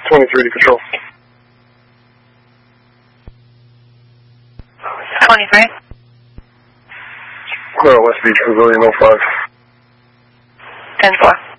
23 to control. 23. Clear West Beach Pavilion 05. 10-4.